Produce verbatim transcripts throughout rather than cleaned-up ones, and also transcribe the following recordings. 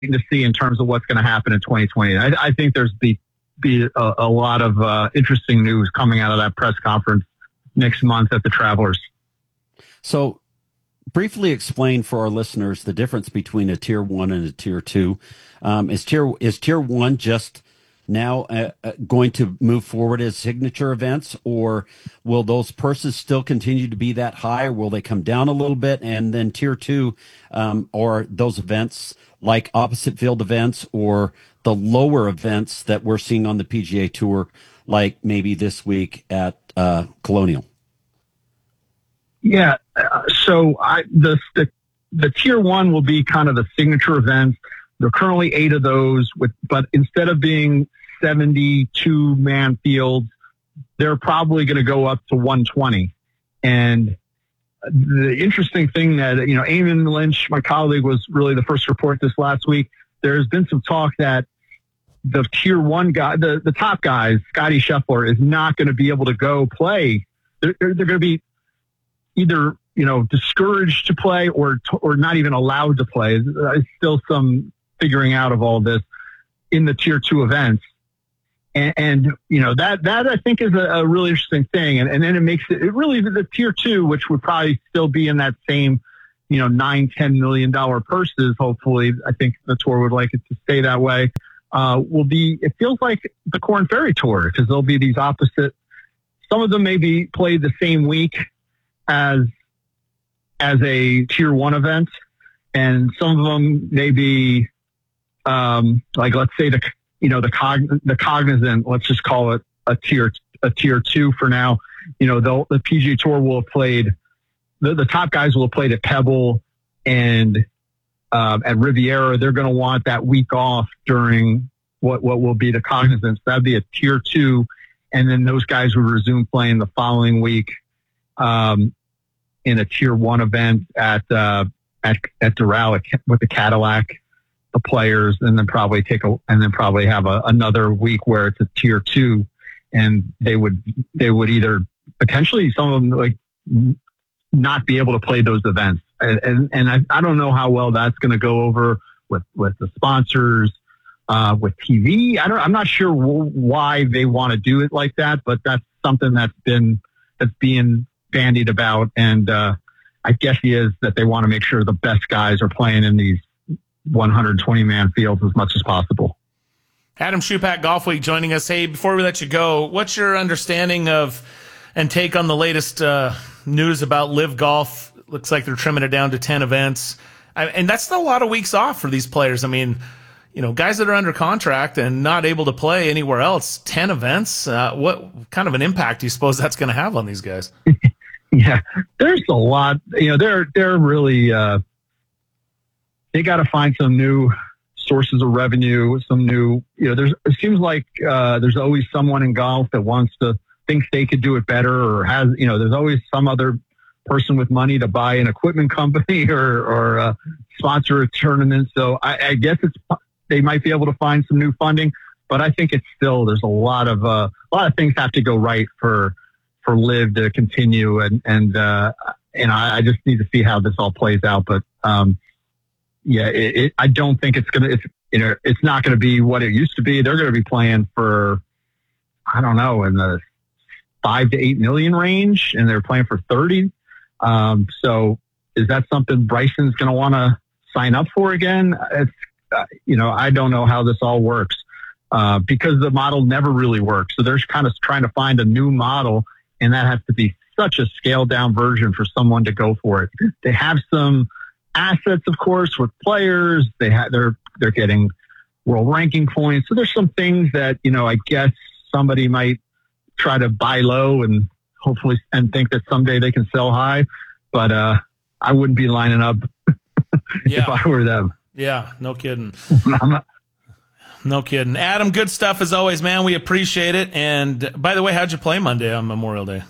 to see in terms of what's going to happen in twenty twenty. I, I think there's be be a, a lot of uh, interesting news coming out of that press conference next month at the Travelers. So, briefly explain for our listeners the difference between a tier one and a tier two. Um, is tier is tier one just now uh, uh, going to move forward as signature events, or will those purses still continue to be that high, or will they come down a little bit? And then tier two, um, or those events like opposite field events or the lower events that we're seeing on the P G A Tour, like maybe this week at uh, Colonial? Yeah, uh, so I, the, the the tier one will be kind of the signature events. There are currently eight of those, with, but instead of being seventy-two man fields, they're probably going to go up to one twenty. And the interesting thing that, you know, Eamon Lynch, my colleague, was really the first to report this last week. There's been some talk that the tier one guy, the, the top guys, Scotty Scheffler, is not going to be able to go play. They're, they're, they're going to be either, you know, discouraged to play or or not even allowed to play. There's still some figuring out of all this in the tier two events. And, and you know, that, that I think is a, a really interesting thing. And, and then it makes it, it really, the tier two, which would probably still be in that same, you know, nine, ten million dollar purses. Hopefully, I think the tour would like it to stay that way. Uh, will be, it feels like the Korn Ferry Tour, because there'll be these opposite, some of them may be played the same week as, as a tier one event. And some of them may be, um, like, let's say the, you know, the cog, the Cognizant, let's just call it a tier, a tier two for now. You know, the, the P G A Tour will have played, the, the top guys will have played at Pebble and, um, at Riviera. They're going to want that week off during what, what will be the Cognizance. That'd be a tier two. And then those guys would resume playing the following week, um, in a tier one event at, uh, at, at Doral with the Cadillac, the players, and then probably take a, and then probably have a, another week where it's a tier two, and they would, they would either potentially, some of them, like, not be able to play those events. And, and, and I, I don't know how well that's going to go over with, with the sponsors, uh, with T V. I don't, I'm not sure w- why they want to do it like that, but that's something that's been, that's being bandied about. And, uh, I guess he is that they want to make sure the best guys are playing in these one hundred twenty man fields as much as possible. Adam Schupak, Golf Week, joining us. Hey, before we let you go, what's your understanding of and take on the latest uh, news about Live Golf? Looks like they're trimming it down to ten events. I, and that's still a lot of weeks off for these players. I mean, you know, guys that are under contract and not able to play anywhere else, ten events. Uh, what kind of an impact do you suppose that's going to have on these guys? Yeah, there's a lot. You know, they're they're really uh, they got to find some new sources of revenue, some new. You know, there's it seems like uh, there's always someone in golf that wants to thinks they could do it better, or has, you know, there's always some other person with money to buy an equipment company or or uh, sponsor a tournament. So I, I guess it's they might be able to find some new funding, but I think it's still there's a lot of uh, a lot of things have to go right for. for Liv to continue. And, and, uh, and I, I just need to see how this all plays out. But, um, yeah, it, it, I don't think it's going to, it's, you know, it's not going to be what it used to be. They're going to be playing for, I don't know, in the five to eight million range, and they're playing for thirty. Um, so is that something Bryson's going to want to sign up for again? It's, uh, you know, I don't know how this all works, uh, because the model never really works. So they're kind of trying to find a new model. And that has to be such a scaled down version for someone to go for it. They have some assets, of course, with players. They have, they're, they're getting world ranking points. So there's some things that, you know, I guess somebody might try to buy low and hopefully, and think that someday they can sell high. But, uh, I wouldn't be lining up yeah. if I were them. Yeah. No kidding. I'm not, No kidding. Adam, good stuff as always, man. We appreciate it. And by the way, how'd you play Monday on Memorial Day?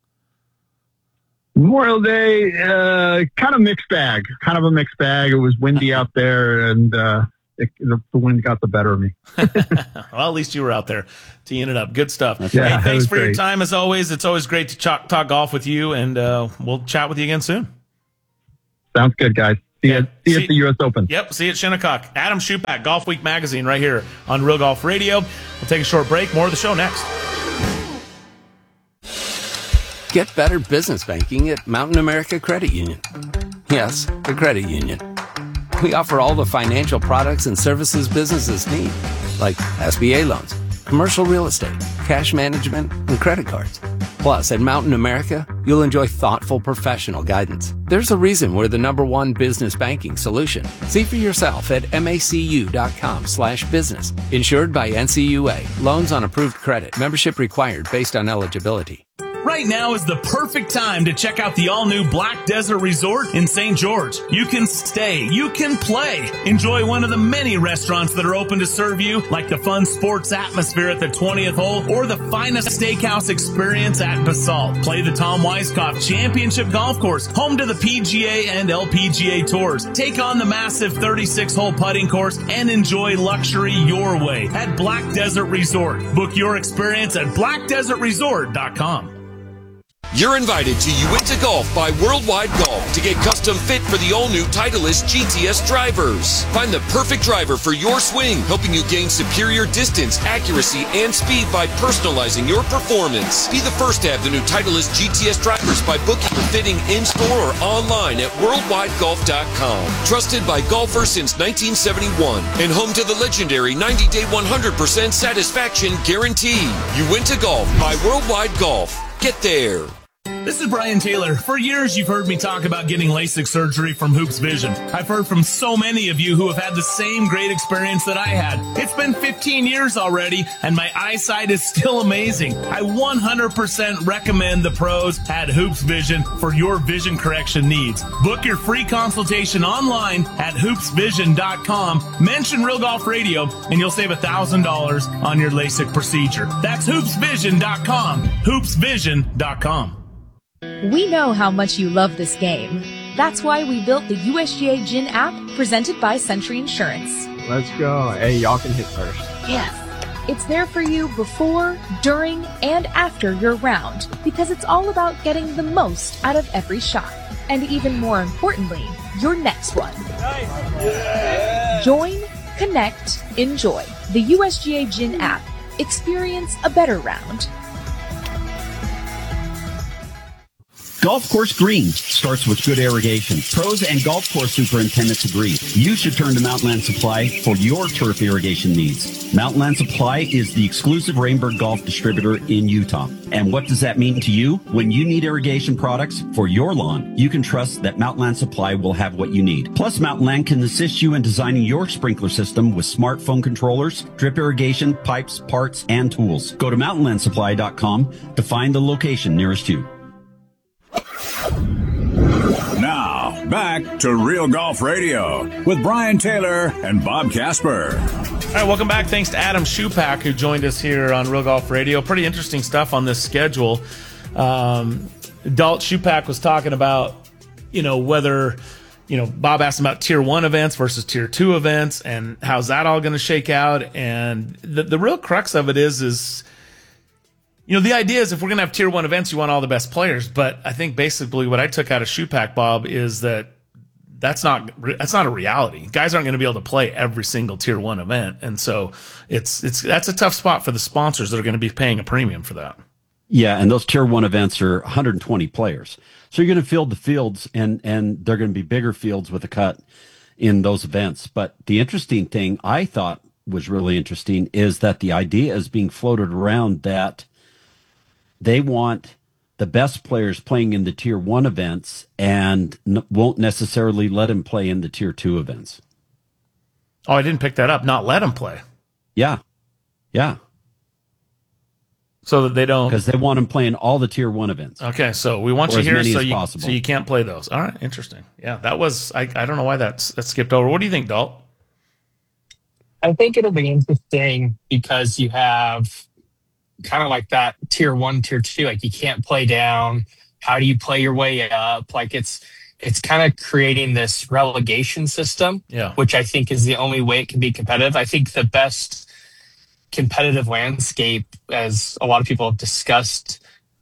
Memorial Day, uh, kind of mixed bag, kind of a mixed bag. It was windy out there, and uh, it, the, the wind got the better of me. Well, at least you were out there teeing it up. Good stuff. Yeah, hey, thanks for great. your time as always. It's always great to talk, talk golf with you, and uh, we'll chat with you again soon. Sounds good, guys. See See Yeah. you, see you See- at the U S Open. Yep, see you at Shinnecock. Adam Schupak, Golf Week Magazine, right here on Real Golf Radio. We'll take a short break. More of the show next. Get better business banking at Mountain America Credit Union. Yes, the credit union. We offer all the financial products and services businesses need, like S B A loans, commercial real estate, cash management, and credit cards. Plus, at Mountain America, you'll enjoy thoughtful professional guidance. There's a reason we're the number one business banking solution. See for yourself at macu.com slash business. Insured by N C U A. Loans on approved credit. Membership required based on eligibility. Right now is the perfect time to check out the all-new Black Desert Resort in Saint George. You can stay, you can play, enjoy one of the many restaurants that are open to serve you, like the fun sports atmosphere at the twentieth hole or the finest steakhouse experience at Basalt. Play the Tom Weiskopf Championship Golf Course, home to the P G A and L P G A tours. Take on the massive thirty-six hole putting course and enjoy luxury your way at Black Desert Resort. Book your experience at black desert resort dot com. You're invited to Uinta Golf by Worldwide Golf to get custom fit for the all-new Titleist G T S drivers. Find the perfect driver for your swing, helping you gain superior distance, accuracy, and speed by personalizing your performance. Be the first to have the new Titleist G T S drivers by booking your fitting in-store or online at worldwide golf dot com. Trusted by golfers since nineteen seventy-one and home to the legendary ninety day one hundred percent satisfaction guarantee. Uinta Golf by Worldwide Golf. Get there. This is Brian Taylor. For years, you've heard me talk about getting LASIK surgery from Hoops Vision. I've heard from so many of you who have had the same great experience that I had. It's been fifteen years already, and my eyesight is still amazing. I one hundred percent recommend the pros at Hoops Vision for your vision correction needs. Book your free consultation online at hoops vision dot com. Mention Real Golf Radio, and you'll save one thousand dollars on your LASIK procedure. That's hoops vision dot com. hoops vision dot com. We know how much you love this game. That's why we built the U S G A Gin app presented by Century Insurance. Let's go. Hey, y'all can hit first. Yes. It's there for you before, during, and after your round because it's all about getting the most out of every shot. And even more importantly, your next one. Nice. Yeah. Join, connect, enjoy. The U S G A Gin app. Experience a better round. Golf course green starts with good irrigation. Pros and golf course superintendents agree. You should turn to Mountainland Supply for your turf irrigation needs. Mountainland Supply is the exclusive Rainbird Golf distributor in Utah. And what does that mean to you? When you need irrigation products for your lawn, you can trust that Mountainland Supply will have what you need. Plus, Mountainland can assist you in designing your sprinkler system with smartphone controllers, drip irrigation, pipes, parts, and tools. Go to mountainland supply dot com to find the location nearest you. Now, back to Real Golf Radio with Brian Taylor and Bob Casper. All right, welcome back. Thanks to Adam Schupak, who joined us here on Real Golf Radio. Pretty interesting stuff on this schedule. Um, Dalt Schupak was talking about, you know, whether, you know, Bob asked him about tier one events versus tier two events and how's that all going to shake out. And the, the real crux of it is, is, you know, the idea is if we're going to have tier one events, you want all the best players. But I think basically what I took out of Schupak, Bob, is that that's not that's not a reality. Guys aren't going to be able to play every single tier one event, and so it's it's that's a tough spot for the sponsors that are going to be paying a premium for that. Yeah, and those tier one events are one hundred twenty players, so you're going to field the fields, and and they're going to be bigger fields with a cut in those events. But the interesting thing I thought was really interesting is that the idea is being floated around that they want the best players playing in the tier one events and n- won't necessarily let him play in the tier two events. Oh, I didn't pick that up. Not let him play. Yeah. Yeah. So that they don't. Because they want him playing all the tier one events. Okay. So we want or you as here many so as you, possible. so you can't play those. All right. Interesting. Yeah. That was, I, I don't know why that's, that skipped over. What do you think, Dalt? I think it'll be interesting because you have kind of like that tier one, tier two, like you can't play down. How do you play your way up? Like it's, it's kind of creating this relegation system, yeah. which I think is the only way it can be competitive. I think the best competitive landscape, as a lot of people have discussed,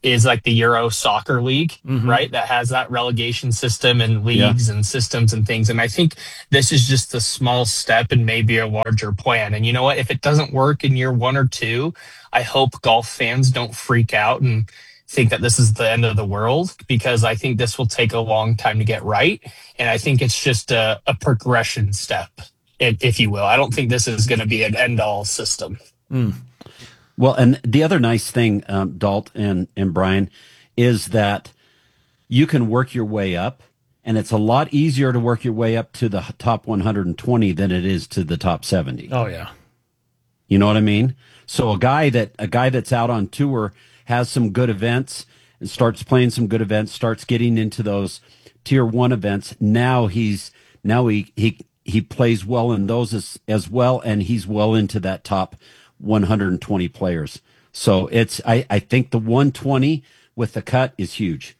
is like the Euro Soccer League, Mhm. right? That has that relegation system and leagues and systems and things. And I think this is just a small step and maybe a larger plan. And you know what? If it doesn't work in year one or two, I hope golf fans don't freak out and think that this is the end of the world, because I think this will take a long time to get right. And I think it's just a, a progression step, if if you will. I don't think this is going to be an end-all system. Mm. Well, and the other nice thing, um, Dalt and, and Brian, is that you can work your way up, and it's a lot easier to work your way up to the top one hundred twenty than it is to the top seventy. Oh yeah. You know what I mean? So a guy that a guy that's out on tour has some good events and starts playing some good events, starts getting into those tier one events. Now he's now he he he plays well in those as, as well, and he's well into that top one hundred twenty players. So it's I, I think the one twenty with the cut is huge.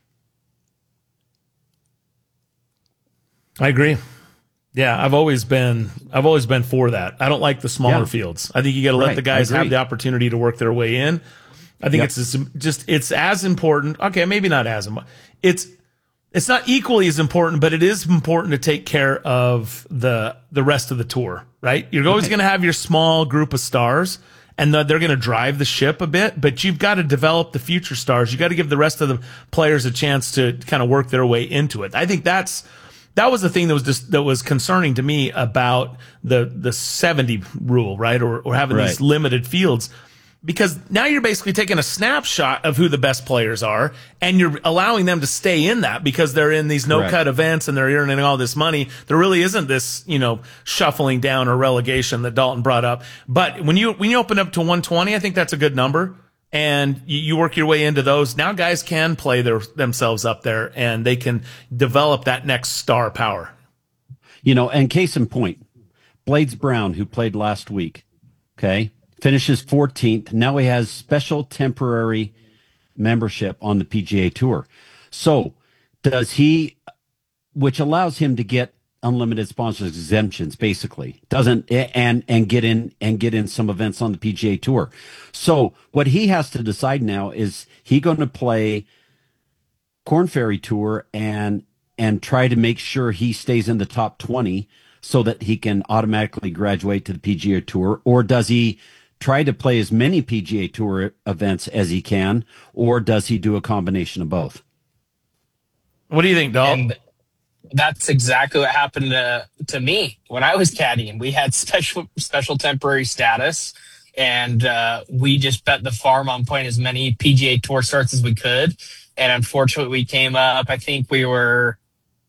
I agree. Yeah, I've always been I've always been for that. I don't like the smaller Yeah. fields. I think you got to let Right, the guys I have agree. the opportunity to work their way in. I think Yep. it's just, just it's as important. Okay, maybe not as important. It's it's not equally as important, but it is important to take care of the the rest of the tour, right? You're always Right. going to have your small group of stars, and the, they're going to drive the ship a bit, but you've got to develop the future stars. You got to give the rest of the players a chance to kind of work their way into it. I think that's that was the thing that was just that was concerning to me about the the seventy rule, right? Or or having Right. these limited fields. Because now you're basically taking a snapshot of who the best players are, and you're allowing them to stay in that because they're in these no-cut Correct. events and they're earning all this money. There really isn't this, you know, shuffling down or relegation that Dalton brought up. But when you when you open up to one twenty, I think that's a good number, and you, you work your way into those. Now guys can play their themselves up there, and they can develop that next star power. You know, and case in point, Blades Brown, who played last week, okay, finishes fourteenth. Now he has special temporary membership on the P G A Tour. So does he, which allows him to get unlimited sponsors exemptions, basically, doesn't, and, and get in, and get in some events on the P G A Tour. So what he has to decide now is he going to play Corn Ferry Tour and, and try to make sure he stays in the top twenty so that he can automatically graduate to the P G A Tour, or does he try to play as many P G A Tour events as he can, or does he do a combination of both? What do you think, Dalton? And that's exactly what happened to, to me when I was caddying. We had special special temporary status, and uh, we just bet the farm on playing as many P G A Tour starts as we could. And unfortunately, we came up, I think we were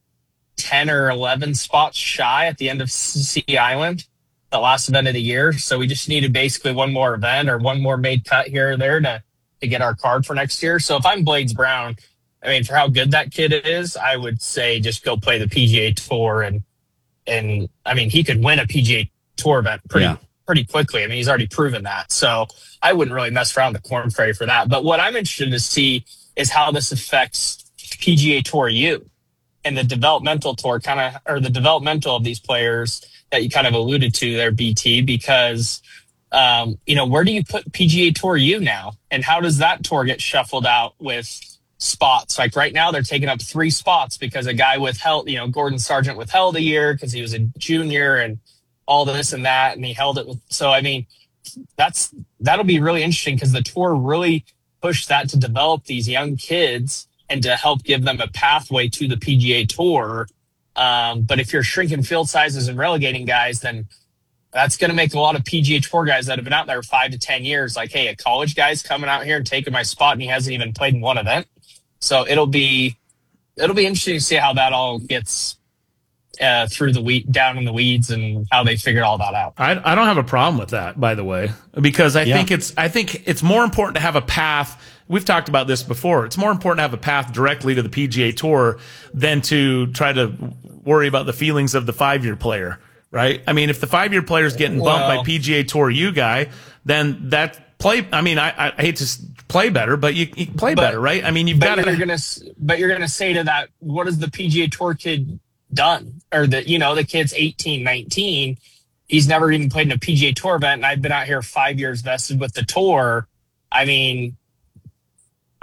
ten or eleven spots shy at the end of Sea Island, the last event of the year. So we just needed basically one more event or one more made cut here or there to, to get our card for next year. So if I'm Blades Brown, I mean, for how good that kid is, I would say just go play the P G A Tour. And, and I mean, he could win a P G A Tour event pretty, Yeah. pretty quickly. I mean, he's already proven that. So I wouldn't really mess around the Corn Ferry for that. But what I'm interested to see is how this affects P G A Tour U and the developmental tour kind of, or the developmental of these players that you kind of alluded to there, B T, because, um, you know, where do you put P G A Tour U now? And how does that tour get shuffled out with spots? Like right now they're taking up three spots because a guy withheld, you know, Gordon Sargent withheld a year because he was a junior and all this and that, and he held it with, so I mean, that's, that'll be really interesting because the tour really pushed that to develop these young kids and to help give them a pathway to the P G A Tour. Um, but if you're shrinking field sizes and relegating guys, then that's going to make a lot of P G A Tour guys that have been out there five to ten years like, hey, a college guy's coming out here and taking my spot, and he hasn't even played in one event. So it'll be it'll be interesting to see how that all gets uh, through the weed, down in the weeds, and how they figured all that out. I, I don't have a problem with that, by the way, because I Yeah. think it's I think it's more important to have a path. We've talked about this before. It's more important to have a path directly to the P G A Tour than to try to worry about the feelings of the five-year player, right? I mean, if the five-year player is getting bumped Well- by P G A Tour U guy, then that play. I mean, I, I hate to s- play better, but you, you play But- better, right? I mean, you've got But to. you're gonna, s- but you're gonna say to that, what has the P G A Tour kid done? Or the, you know, the kid's eighteen, nineteen. He's never even played in a P G A Tour event, and I've been out here five years vested with the tour. I mean,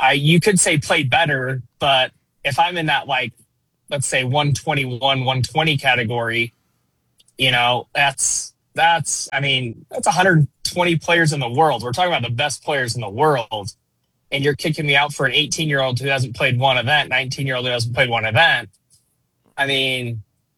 I you could say played better, but if I'm in that, like, let's say one twenty-one, one twenty category, you know, that's, that's, I mean, that's one hundred twenty players in the world. We're talking about the best players in the world. And you're kicking me out for an eighteen year old who hasn't played one event, nineteen year old who hasn't played one event. I mean,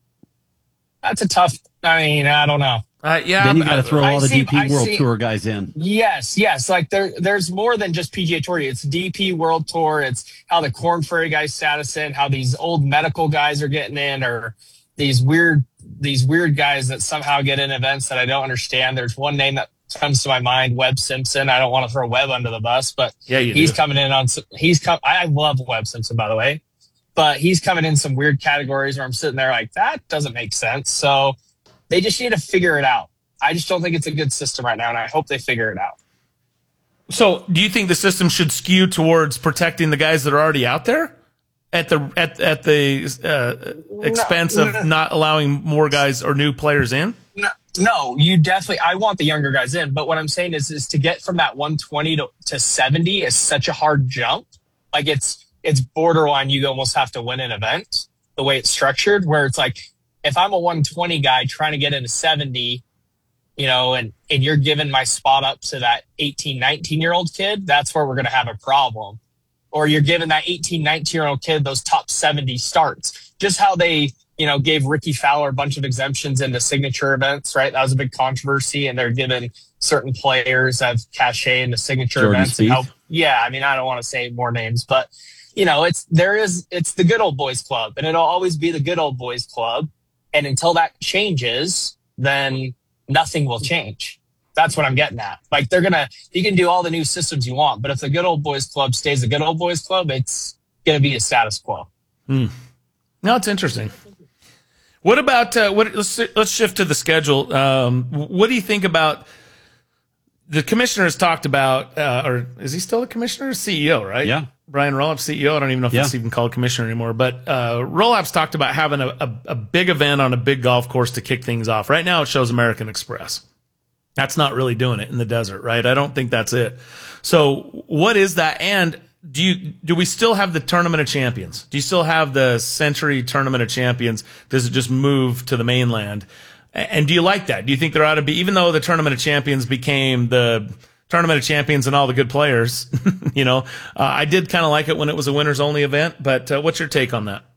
that's a tough, I mean, I don't know. Uh, yeah. Then you got to throw I all the see- D P I World see- Tour guys in. Yes, yes. Like there, there's more than just P G A Tour. It's D P World Tour. It's how the Corn Ferry guys sat us in, how these old medical guys are getting in, or these weird, these weird guys that somehow get in events that I don't understand. There's one name that comes to my mind, Webb Simpson. I don't want to throw Webb under the bus, but Yeah, you he's do. coming in on some, he's come. I love Webb Simpson, by the way, but he's coming in some weird categories where I'm sitting there like, that doesn't make sense. So they just need to figure it out. I just don't think it's a good system right now, and I hope they figure it out. So, do you think the system should skew towards protecting the guys that are already out there at the at at the uh, expense No, of no. not allowing more guys or new players in? No, no, you definitely. I want the younger guys in, but what I'm saying is, is to get from that one twenty to, to seventy is such a hard jump. Like it's it's borderline. You almost have to win an event the way it's structured. Where it's like, if I'm a one twenty guy trying to get into seventy, you know, and and you're giving my spot up to that eighteen, nineteen year old kid, that's where we're going to have a problem. Or you're giving that eighteen, nineteen year old kid those top seventy starts. Just how they, you know, gave Ricky Fowler a bunch of exemptions into signature events, right? That was a big controversy, and they're giving certain players have cachet into signature Jordan events. And how, Spieth. yeah, I mean, I don't want to say more names, but you know, it's there is it's the good old boys club, and it'll always be the good old boys club. And until that changes, then nothing will change. That's what I'm getting at. Like they're gonna, you can do all the new systems you want, but if the good old boys club stays the good old boys club, it's gonna be a status quo. Hmm. No, it's interesting. What about uh, what? Let's let's shift to the schedule. Um, what do you think about the commissioner? Has talked about, uh, or is he still a commissioner? C E O, right? Yeah. Brian Rollap's C E O. I don't even know if Yeah. it's even called commissioner anymore. But uh, Rollap's talked about having a, a, a big event on a big golf course to kick things off. Right now, it shows American Express. That's not really doing it in the desert, right? I don't think that's it. So, what is that? And do you do we still have the Tournament of Champions? Do you still have the Century Tournament of Champions? Does it just move to the mainland? And do you like that? Do you think there ought to be, even though the Tournament of Champions became the Tournament of Champions and all the good players, you know, uh, I did kind of like it when it was a winners only event, but uh, what's your take on that?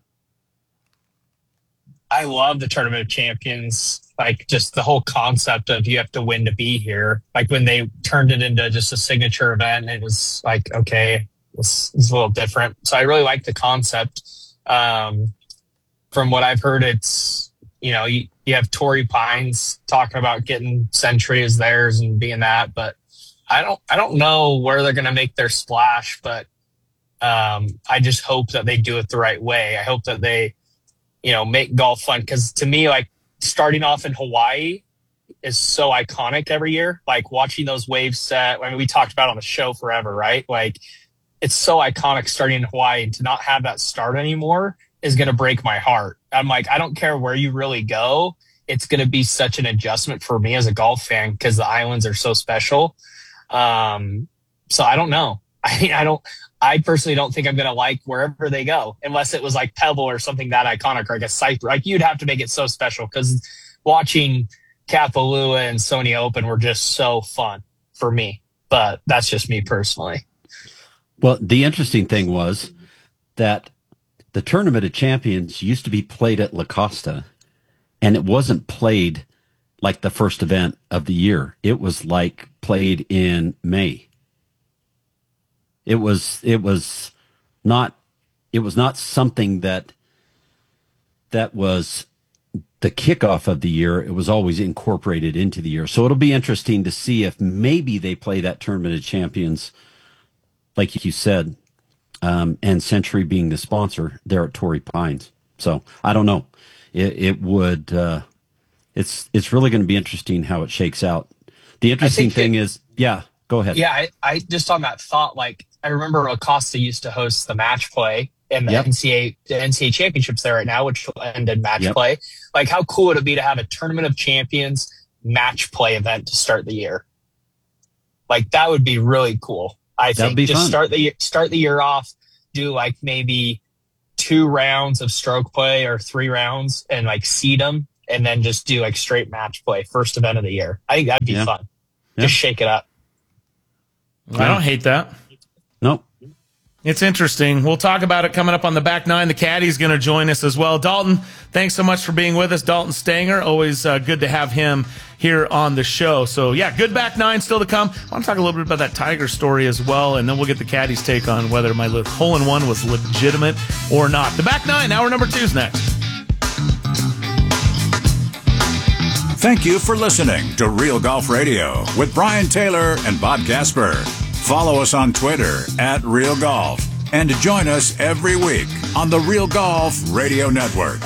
I love the Tournament of Champions. Like just the whole concept of you have to win to be here. Like when they turned it into just a signature event, it was like, okay, it's, it's a little different. So I really like the concept. Um, from what I've heard, it's, you know, you, you have Torrey Pines talking about getting Century as theirs and being that, but I don't, I don't know where they're going to make their splash, but um, I just hope that they do it the right way. I hope that they, you know, make golf fun. Cause to me, like starting off in Hawaii is so iconic every year. Like watching those waves set. I mean, we talked about it on the show forever, right? Like it's so iconic starting in Hawaii, and to not have that start anymore is going to break my heart. I'm like, I don't care where you really go. It's going to be such an adjustment for me as a golf fan because the islands are so special. Um, so I don't know. I I don't, I personally don't think I'm going to like wherever they go, unless it was like Pebble or something that iconic, or like a Cypress. Like you'd have to make it so special, because watching Kapalua and Sony Open were just so fun for me. But that's just me personally. Well, the interesting thing was that the Tournament of Champions used to be played at La Costa, and it wasn't played like the first event of the year. It was like played in May. It was, it was not, it was not something that, that was the kickoff of the year. It was always incorporated into the year. So it'll be interesting to see if maybe they play that Tournament of Champions, like you said, um, and Century being the sponsor there at Torrey Pines. So I don't know. It, it would, uh, it's, it's really going to be interesting how it shakes out. The interesting thing it, is, yeah, go ahead. Yeah. I, I just on that thought, like I remember Acosta used to host the match play in the Yep. N C A A, the N C A A championships there right now, which will end in match Yep. play. Like how cool would it be to have a Tournament of Champions match play event to start the year? Like that would be really cool. I That'd think be just fun. start the start the year off, do like maybe two rounds of stroke play or three rounds and like seed them, and then just do like straight match play first event of the year. I think that'd be Yeah. fun. Yeah. Just shake it up. I don't hate that. Nope. It's interesting. We'll talk about it coming up on the back nine. The caddy's going to join us as well. Dalton, thanks so much for being with us. Dalton Stanger, always uh, good to have him here on the show. So, yeah, good back nine still to come. I want to talk a little bit about that Tiger story as well, and then we'll get the caddy's take on whether my li- hole-in-one was legitimate or not. The back nine, hour number two is next. Thank you for listening to Real Golf Radio with Brian Taylor and Bob Casper. Follow us on Twitter at Real Golf and join us every week on the Real Golf Radio Network.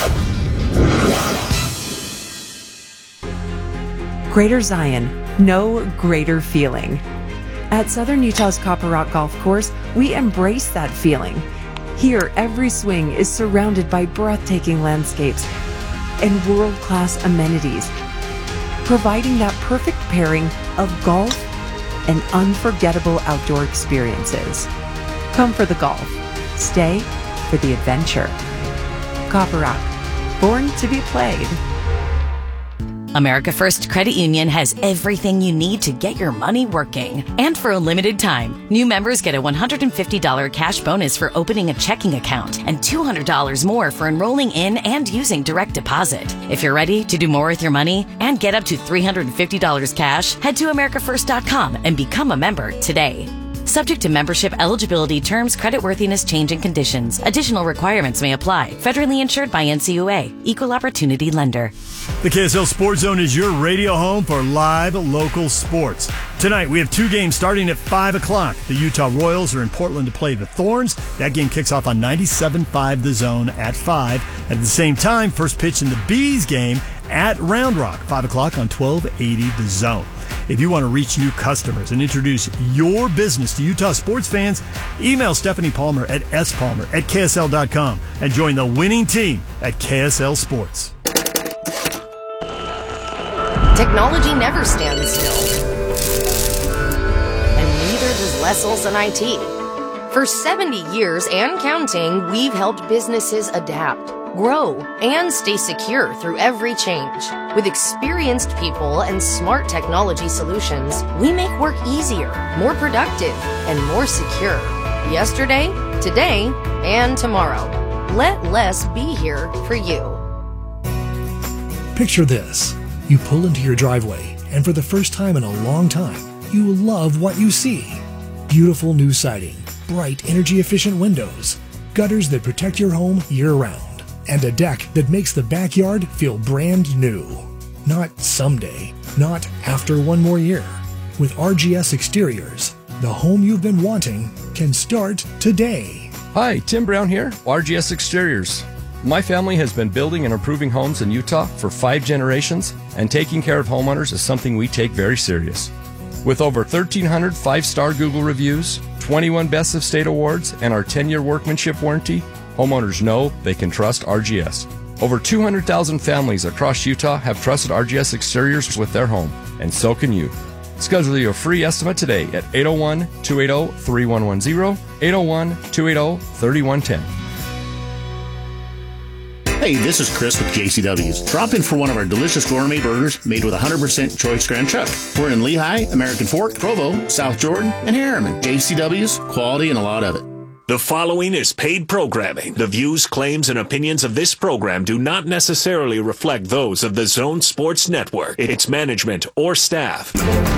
Greater Zion, no greater feeling. At Southern Utah's Copper Rock Golf Course, we embrace that feeling. Here, every swing is surrounded by breathtaking landscapes and world-class amenities, providing that perfect pairing of golf and unforgettable outdoor experiences. Come for the golf. Stay for the adventure. Copper Rock, born to be played. America First Credit Union has everything you need to get your money working. And for a limited time, new members get a one hundred fifty dollars cash bonus for opening a checking account and two hundred dollars more for enrolling in and using direct deposit. If you're ready to do more with your money and get up to three hundred fifty dollars cash, head to america first dot com and become a member today. Subject to membership eligibility terms, creditworthiness, change, and conditions. Additional requirements may apply. Federally insured by N C U A. Equal Opportunity Lender. The K S L Sports Zone is your radio home for live local sports. Tonight, we have two games starting at five o'clock. The Utah Royals are in Portland to play the Thorns. That game kicks off on ninety-seven point five The Zone at five. At the same time, first pitch in the Bees game at Round Rock, five o'clock on twelve eighty The Zone. If you want to reach new customers and introduce your business to Utah sports fans, email Stephanie Palmer at s palmer at k s l dot com and join the winning team at K S L Sports. Technology never stands still. And neither does Lessels and I T. For seventy years and counting, we've helped businesses adapt, grow, and stay secure through every change. With experienced people and smart technology solutions, we make work easier, more productive, and more secure. Yesterday, today, and tomorrow. Let less be here for you. Picture this. You pull into your driveway, and for the first time in a long time, you love what you see. Beautiful new siding, bright energy-efficient windows, gutters that protect your home year-round, and a deck that makes the backyard feel brand new. Not someday, not after one more year. With R G S Exteriors, the home you've been wanting can start today. Hi, Tim Brown here, R G S Exteriors. My family has been building and improving homes in Utah for five generations, and taking care of homeowners is something we take very serious. With over thirteen hundred five-star Google reviews, twenty-one Best of State awards, and our ten-year workmanship warranty, homeowners know they can trust R G S. Over two hundred thousand families across Utah have trusted R G S Exteriors with their home, and so can you. Schedule your free estimate today at eight oh one, two eight oh, three one one zero, eight oh one, two eight oh, three one one zero. Hey, this is Chris with J C W's. Drop in for one of our delicious gourmet burgers made with one hundred percent choice Grand Chuck. We're in Lehigh, American Fork, Provo, South Jordan, and Harriman. J C W's, quality and a lot of it. The following is paid programming. The views, claims, and opinions of this program do not necessarily reflect those of the Zone Sports Network, its management, or staff.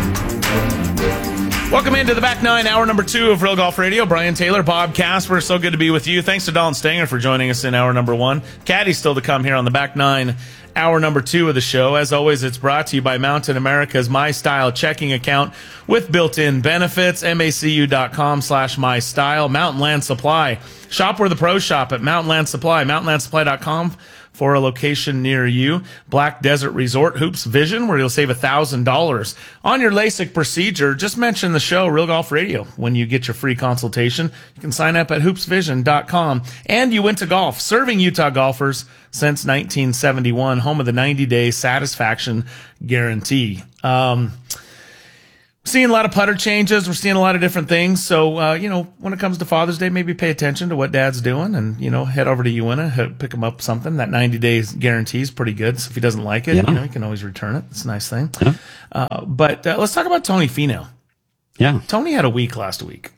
Welcome into the back nine, hour number two of Real Golf Radio. Brian Taylor, Bob Casper, so good to be with you. Thanks to Dalton Stanger for joining us in hour number one. Caddy's still to come here on the back nine, hour number two of the show. As always, it's brought to you by Mountain America's My Style checking account with built-in benefits. macu.com slash my style. Mountain Land Supply. Shop where the pros shop at Mountain Land Supply. mountain land supply dot com for a location near you. Black Desert Resort Hoops Vision, where you'll save one thousand dollars on your LASIK procedure. Just mention the show, Real Golf Radio, when you get your free consultation. You can sign up at hoops vision dot com. And You Went to Golf, serving Utah golfers since nineteen seventy-one, home of the ninety-day satisfaction guarantee. Um, Seeing a lot of putter changes. We're seeing a lot of different things. So, uh, you know, when it comes to Father's Day, maybe pay attention to what Dad's doing and, you know, head over to Uinta, pick him up something. That ninety days guarantee is pretty good. So if he doesn't like it, yeah. you know, he can always return it. It's a nice thing. Yeah. Uh, but uh, let's talk about Tony Finau. Yeah. Tony had a week last week.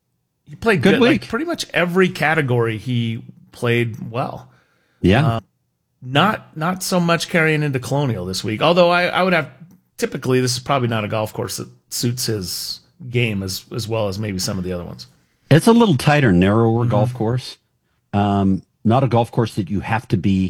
He played good. good. Week. Like pretty much every category he played well. Yeah. Uh, not not so much carrying into Colonial this week. Although I, I would have typically this is probably not a golf course that suits his game as as well as maybe some of the other ones. It's a little tighter, narrower mm-hmm. golf course. Um, not a golf course that you have to be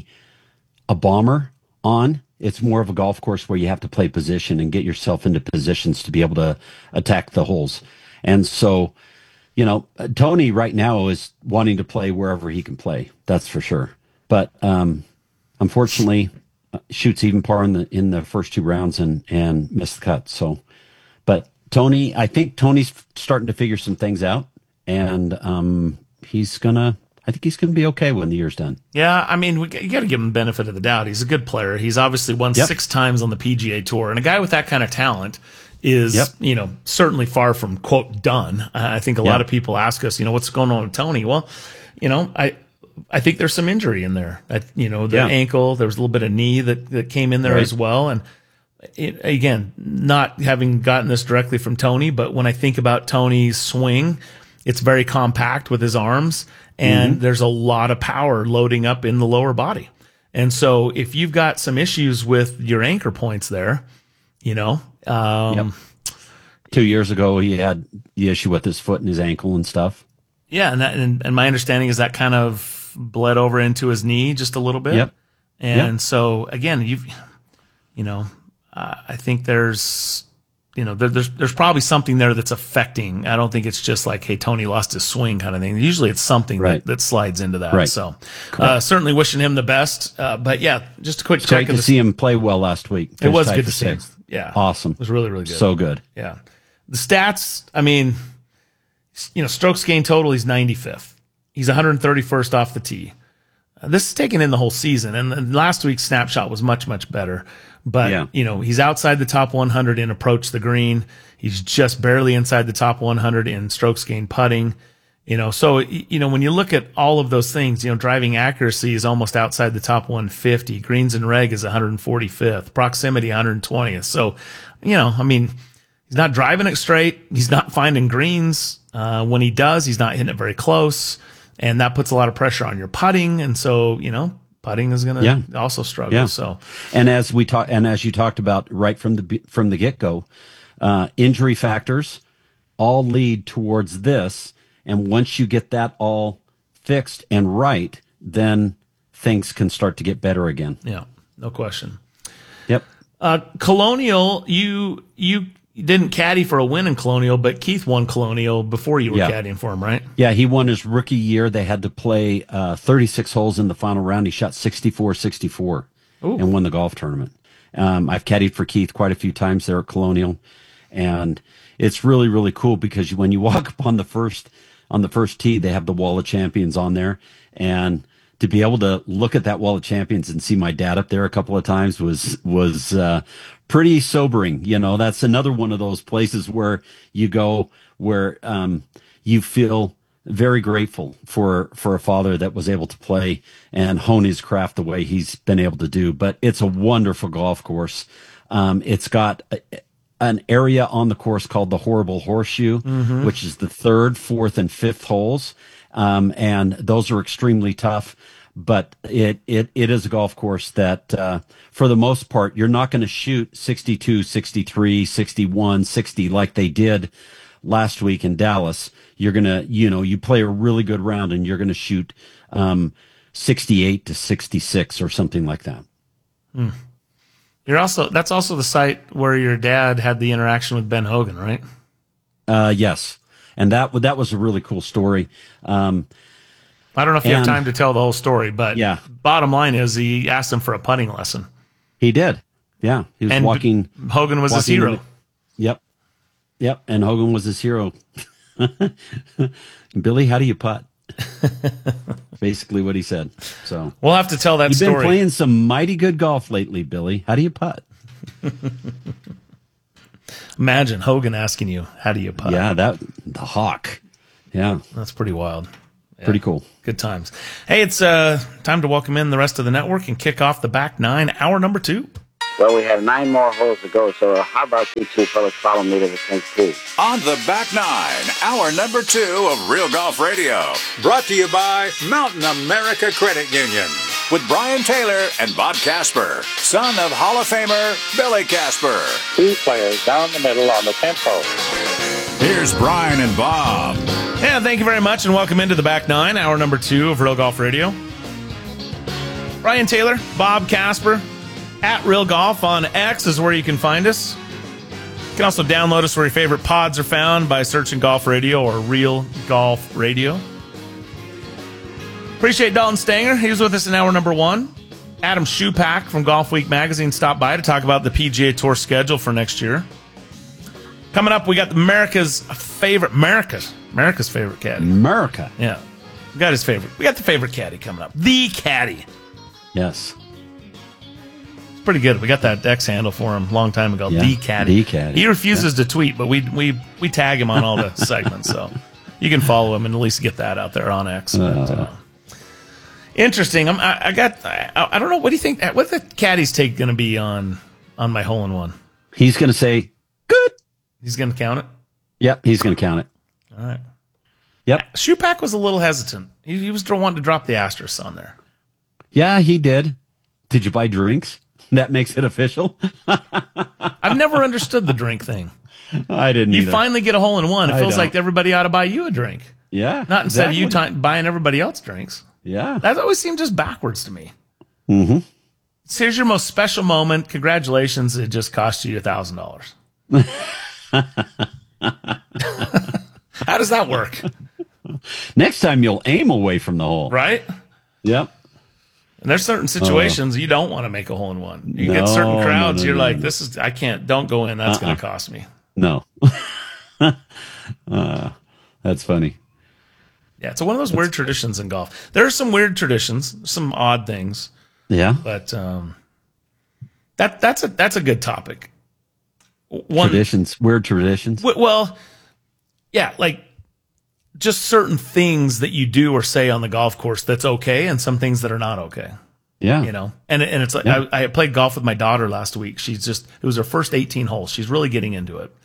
a bomber on. It's more of a golf course where you have to play position and get yourself into positions to be able to attack the holes. And so, you know, Tony right now is wanting to play wherever he can play. That's for sure. But um, unfortunately, uh, shoots even par in the in the first two rounds and and missed the cut. So, but Tony, I think Tony's starting to figure some things out, and um, he's gonna. I think he's going to be okay when the year's done. Yeah, I mean, we, you got to give him the benefit of the doubt. He's a good player. He's obviously won yep. six times on the P G A Tour, and a guy with that kind of talent is, yep. you know, certainly far from quote done. Uh, I think a yep. lot of people ask us, you know, what's going on with Tony? Well, you know, I I think there's some injury in there. I, you know, the yeah. ankle. There was a little bit of knee that that came in there right. as well, and. It, again, not having gotten this directly from Tony, but when I think about Tony's swing, it's very compact with his arms, and mm-hmm. there's a lot of power loading up in the lower body. And so if you've got some issues with your anchor points there, you know. Um, yep. Two years ago, he had the issue with his foot and his ankle and stuff. Yeah, and, that, and, and my understanding is that kind of bled over into his knee just a little bit. Yep. And yep. so, again, you've, you know, Uh, I think there's, you know, there, there's there's probably something there that's affecting. I don't think it's just like, hey, Tony lost his swing kind of thing. Usually it's something right. that, that slides into that. Right. So uh, certainly wishing him the best. Uh, but yeah, just a quick it's check. Great to see him play well last week. It was good to see him. Yeah. Awesome. It was really, really good. So good. Yeah. The stats, I mean, you know, strokes gained total, he's ninety-fifth. He's one hundred thirty-first off the tee. Uh, this is taken in the whole season, and, and last week's snapshot was much, much better. But, yeah. you know, he's outside the top one hundred in approach the green. He's just barely inside the top one hundred in strokes gained putting. You know, so, you know, when you look at all of those things, you know, driving accuracy is almost outside the top one fifty. Greens and reg is one hundred forty-fifth. Proximity, one hundred twentieth. So, you know, I mean, he's not driving it straight. He's not finding greens. Uh, when he does, he's not hitting it very close. And that puts a lot of pressure on your putting. And so, you know, putting is going to yeah. also struggle. Yeah. So, and as we talk, and as you talked about right from the from the get go, uh, injury factors all lead towards this. And once you get that all fixed and right, then things can start to get better again. Yeah, no question. Yep. Uh, Colonial, you you didn't caddy for a win in Colonial, but Keith won Colonial before you were yeah. caddying for him, right? Yeah, he won his rookie year. They had to play uh, thirty-six holes in the final round. He shot sixty-four sixty-four and won the golf tournament. Um, I've caddied for Keith quite a few times there at Colonial, and it's really, really cool because when you walk up on the first on the first tee, they have the Wall of Champions on there, and to be able to look at that Wall of Champions and see my dad up there a couple of times was was uh, pretty sobering. You know, that's another one of those places where you go where um, you feel very grateful for for a father that was able to play and hone his craft the way he's been able to do. But it's a wonderful golf course. Um, it's got a, an area on the course called the Horrible Horseshoe, mm-hmm. which is the third, fourth, and fifth holes. Um, and those are extremely tough, but it, it, it is a golf course that, uh, for the most part, you're not going to shoot sixty-two, sixty-three, sixty-one, sixty like they did last week in Dallas. You're going to, you know, you play a really good round and you're going to shoot, um, sixty-eight to sixty-six or something like that. Hmm. You're also, that's also the site where your dad had the interaction with Ben Hogan, right? Uh, yes. And that that was a really cool story. Um, I don't know if you and, have time to tell the whole story, but yeah. bottom line is he asked him for a putting lesson. He did. Yeah. He was and walking. Hogan was his hero. The, yep. Yep. And Hogan was his hero. Billy, how do you putt? Basically what he said. So we'll have to tell that You've story. You've been playing some mighty good golf lately, Billy. How do you putt? Imagine Hogan asking you, how do you putt? Yeah, that the hawk. Yeah. That's pretty wild. Yeah. Pretty cool. Good times. Hey, it's uh, time to welcome in the rest of the network and kick off the back nine, hour number two. Well, we have nine more holes to go, so how about you two fellas follow me to the tenth tee? On the back nine, hour number two of Real Golf Radio. Brought to you by Mountain America Credit Union. With Brian Taylor and Bob Casper, son of Hall of Famer Billy Casper. Two players down the middle on the tenth hole. Here's Brian and Bob. Yeah, thank you very much, and welcome into the back nine, hour number two of Real Golf Radio. Brian Taylor, Bob Casper. At Real Golf on X is where you can find us. You can also download us where your favorite pods are found by searching Golf Radio or Real Golf Radio. Appreciate Dalton Stanger. He was with us in hour number one. Adam Schupak from Golf Week Magazine stopped by to talk about the P G A Tour schedule for next year. Coming up, we got America's favorite, America's, America's favorite caddy. America. Yeah. We got his favorite. We got the favorite caddy coming up. The caddy. Yes. Pretty good. We got that X handle for him a long time ago. Yeah, the caddy. the caddy. He refuses yeah. to tweet, but we we we tag him on all the segments, so you can follow him and at least get that out there on X. Uh, but, uh, interesting. I'm, I, I got. I, I don't know. What do you think? What's the caddy's take going to be on on my hole in one? He's going to say good. He's going to count it. Yep, he's going to count it. All right. Yep. Schupak was a little hesitant. He, he was wanting to drop the asterisk on there. Yeah, he did. Did you buy drinks? That makes it official. I've never understood the drink thing. I didn't You either. finally get a hole in one. It I feels don't. like everybody ought to buy you a drink. Yeah. Not instead exactly. of you t- buying everybody else drinks. Yeah. That always seemed just backwards to me. Mm-hmm. So here's your most special moment. Congratulations. It just cost you one thousand dollars. How does that work? Next time you'll aim away from the hole. Right? Yep. And there's certain situations uh, you don't want to make a hole in one. You no, get certain crowds, no, no, you're no, like, no. this is, I can't, don't go in. That's uh-uh. going to cost me. No. uh, that's funny. Yeah, it's one of those weird traditions in golf. There are some weird traditions, some odd things. Yeah. But um, that that's a that's a good topic. One, traditions, weird traditions. w- well, yeah, like just certain things that you do or say on the golf course that's okay, and some things that are not okay. Yeah. You know, and and it's like Yeah. I, I played golf with my daughter last week. She's just it was her first eighteen holes. She's really getting into it,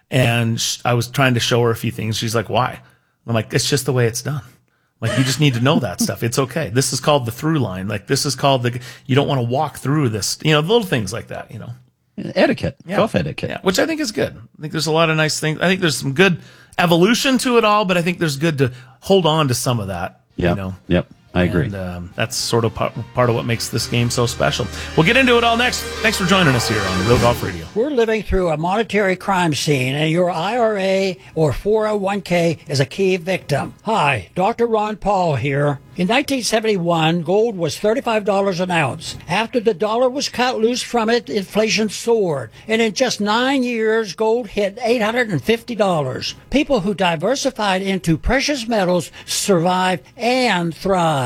and sh- I was trying to show her a few things. She's like, "Why?" I'm like, "It's just the way it's done. Like you just need to know that stuff. It's okay. This is called the through line. Like this is called the. You don't want to walk through this. You know, little things like that. You know, etiquette, Yeah. golf etiquette. yeah, which I think is good. I think there's a lot of nice things. I think there's some good evolution to it all, but I think there's good to hold on to some of that. Yep. You know. Yep. I agree. And um, that's sort of part, part of what makes this game so special. We'll get into it all next. Thanks for joining us here on Real Golf Radio. We're living through a monetary crime scene, and your I R A or four oh one k is a key victim. Hi, Doctor Ron Paul here. In nineteen seventy-one, gold was thirty-five dollars an ounce. After the dollar was cut loose from it, inflation soared. And in just nine years, gold hit eight hundred fifty dollars. People who diversified into precious metals survived and thrived.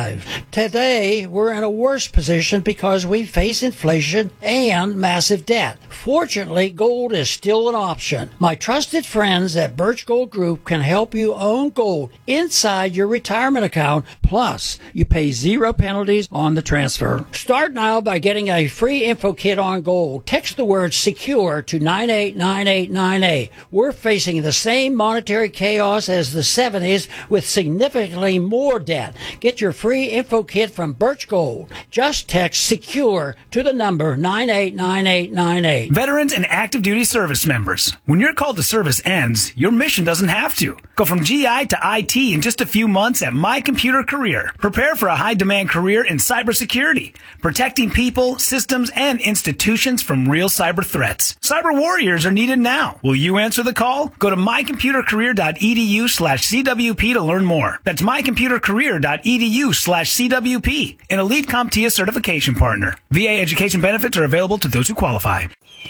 Today, we're in a worse position because we face inflation and massive debt. Fortunately, gold is still an option. My trusted friends at Birch Gold Group can help you own gold inside your retirement account. Plus, you pay zero penalties on the transfer. Start now by getting a free info kit on gold. Text the word SECURE to nine eight nine eight nine eight. We're facing the same monetary chaos as the seventies with significantly more debt. Get your free info kit from Birch Gold. Just text SECURE to the number nine eight nine eight nine eight. Veterans and active duty service members, when your call to service ends, your mission doesn't have to. Go from G I to I T in just a few months at My Computer Career. Prepare for a high-demand career in cybersecurity, protecting people, systems, and institutions from real cyber threats. Cyber warriors are needed now. Will you answer the call? Go to mycomputercareer.edu slash CWP to learn more. That's mycomputercareer.edu slash CWP, an elite CompTIA certification partner. V A education benefits are available to those who qualify.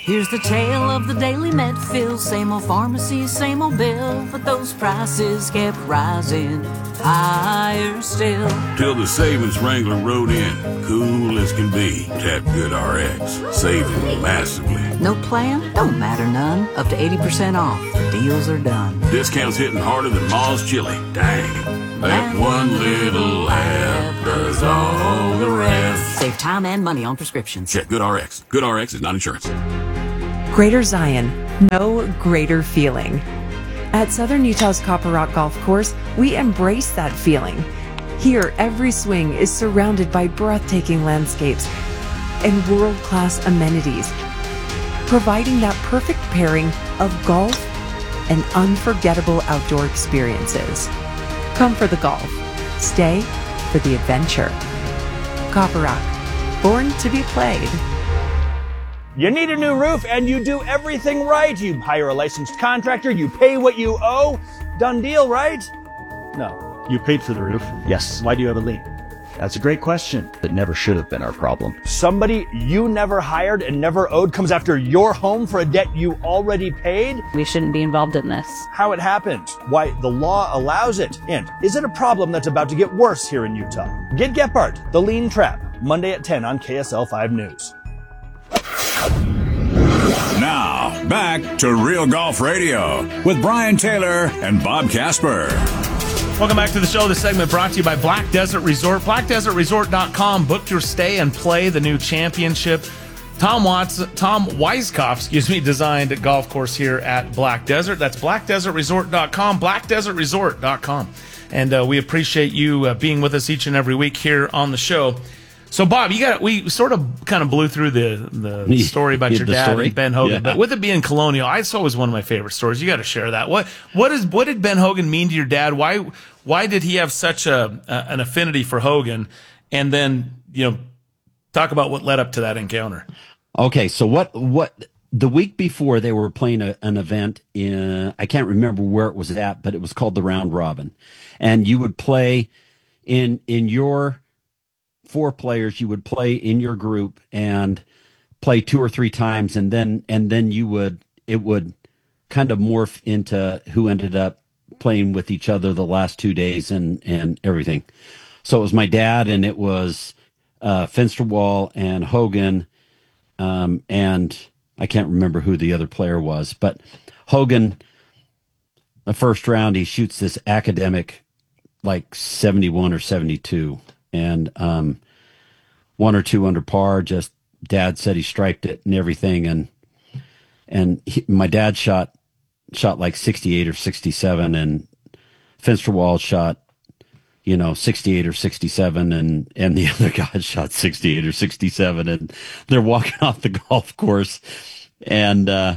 Here's the tale of the daily Medfield. Same old pharmacy, same old bill, but those prices kept rising higher still. Till the savings wrangler rode in, cool as can be. Tap Good R X, saving massively. No plan? Don't matter none. Up to eighty percent off. Deals are done. Discounts hitting harder than Ma's chili. Dang. That one little app does all the rest. Save time and money on prescriptions. Check Good R X. Good R X is not insurance. Greater Zion, no greater feeling. At Southern Utah's Copper Rock Golf Course, we embrace that feeling. Here, every swing is surrounded by breathtaking landscapes and world-class amenities, providing that perfect pairing of golf and unforgettable outdoor experiences. Come for the golf. Stay for the adventure. Copper Rock, born to be played. You need a new roof and you do everything right. You hire a licensed contractor, you pay what you owe. Done deal, right? No. You paid for the roof? Yes. Why do you have a lien? That's a great question. That never should have been our problem. Somebody you never hired and never owed comes after your home for a debt you already paid? We shouldn't be involved in this. How it happened, why the law allows it, and is it a problem that's about to get worse here in Utah? Get Gephardt, The Lien Trap, Monday at ten on K S L five News. Now, back to Real Golf Radio with Brian Taylor and Bob Casper. Welcome back to the show. This segment brought to you by Black Desert Resort. black desert resort dot com. Book your stay and play the new championship. Tom Watts, Tom Weiskopf, excuse me, designed a golf course here at Black Desert. That's black desert resort dot com. black desert resort dot com. And uh, we appreciate you uh, being with us each and every week here on the show. So, Bob, you got we sort of kind of blew through the the story about your The dad story? and Ben Hogan, Yeah. but with it being Colonial, I saw it was one of my favorite stories. You got to share that. What what is what did Ben Hogan mean to your dad? Why why did he have such a, a an affinity for Hogan? And then you know, talk about what led up to that encounter. Okay, so what what the week before they were playing a, an event in, I can't remember where it was at, but it was called the Round Robin, and you would play in in your four players. You would play in your group and play two or three times, and then and then you would it would kind of morph into who ended up playing with each other the last two days and and everything. So it was my dad, and it was uh, Finsterwall and Hogan. Um, and I can't remember who the other player was, but Hogan, the first round, he shoots this academic, like seventy-one or seventy-two, and um, one or two under par. Just dad said he striped it and everything, and and he, my dad shot shot like sixty-eight or sixty-seven, and Finsterwall shot, you know, sixty-eight or sixty-seven, and, and the other guy shot sixty-eight or sixty-seven, and they're walking off the golf course, and, uh,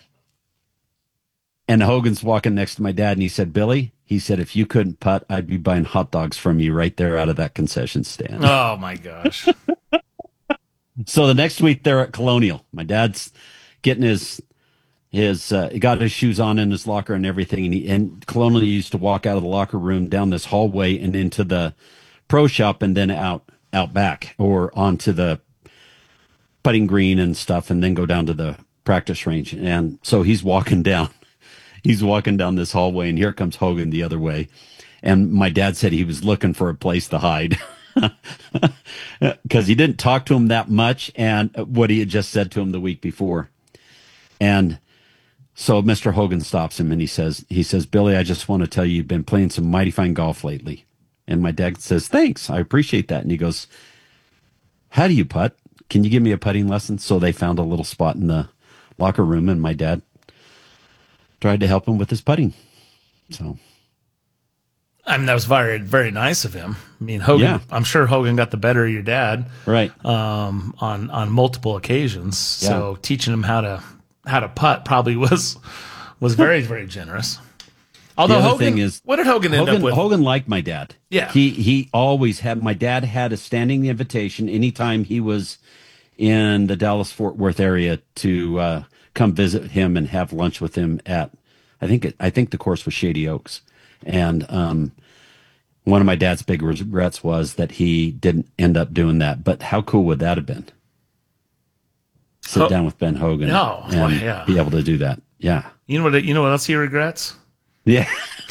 and Hogan's walking next to my dad, and he said, Billy, he said, if you couldn't putt, I'd be buying hot dogs from you right there out of that concession stand. Oh my gosh. So the next week they're at Colonial. My dad's getting his, his, uh, he got his shoes on in his locker and everything. And, he, and Colonial used to walk out of the locker room down this hallway and into the pro shop and then out, out back or onto the putting green and stuff, and then go down to the practice range. And so he's walking down, he's walking down this hallway, and here comes Hogan the other way. And my dad said he was looking for a place to hide because he didn't talk to him that much, and what he had just said to him the week before. And so Mister Hogan stops him, and he says, he says, Billy, I just want to tell you, you've been playing some mighty fine golf lately. And my dad says, thanks, I appreciate that. And he goes, how do you putt? Can you give me a putting lesson? So they found a little spot in the locker room, and my dad tried to help him with his putting. So, I mean, that was very, very nice of him. I mean, Hogan, Yeah. I'm sure Hogan got the better of your dad. Right. Um, on, on multiple occasions. So Yeah. teaching him how to, how to putt probably was, was very, very generous. Although the other Hogan, thing is, what did Hogan end Hogan, up with? Hogan liked my dad. Yeah. He he always had, my dad had a standing invitation anytime he was in the Dallas-Fort Worth area to uh, come visit him and have lunch with him at, I think it, I think the course was Shady Oaks. And um, one of my dad's big regrets was that he didn't end up doing that. But how cool would that have been? sit Oh. down with Ben Hogan No, and well, yeah. be able to do that. Yeah. You know what? You know what else he regrets? Yeah.